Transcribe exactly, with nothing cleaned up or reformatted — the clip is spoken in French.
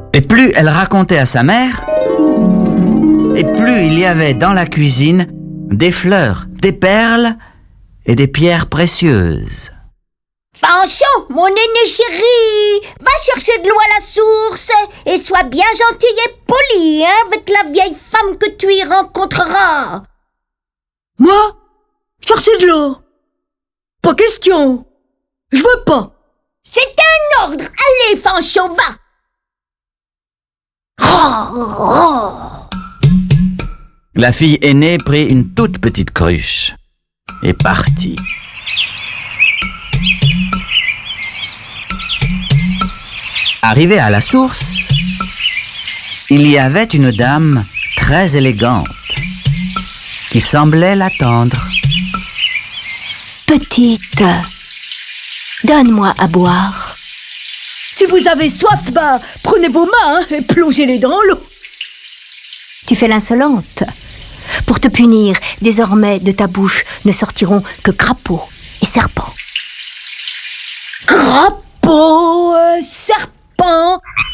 Et plus elle racontait à sa mère, et plus il y avait dans la cuisine des fleurs, des perles et des pierres précieuses. Fanchon, mon aîné chéri, va chercher de l'eau à la source et sois bien gentil et poli, hein, avec la vieille femme que tu y rencontreras. Moi? Chercher de l'eau? Pas question. Je veux pas. C'est un ordre. Allez, Fanchon, va. Oh, oh. La fille aînée prit une toute petite cruche et partit. Arrivée à la source, il y avait une dame très élégante qui semblait l'attendre. Petite, donne-moi à boire. Si vous avez soif, bah, prenez vos mains et plongez-les dans l'eau. Tu fais l'insolente. Pour te punir, désormais de ta bouche ne sortiront que crapauds et serpents. Crapaud, euh, serpent,